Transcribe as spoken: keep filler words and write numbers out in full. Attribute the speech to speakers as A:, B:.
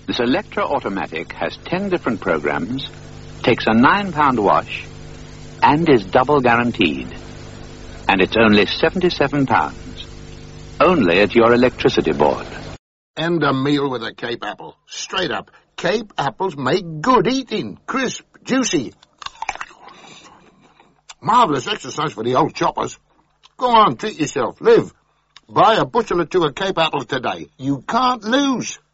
A: This Electra automatic has ten different programs, takes a nine pound wash, and is double guaranteed. And it's only seventy-seven pounds. Only at your electricity board.
B: And a meal with a Cape apple. Straight up. Cape apples make good eating. Crisp, juicy. Marvellous exercise for the old choppers. Go on, treat yourself. Live. Buy a bushel or two of Cape apples today. You can't lose.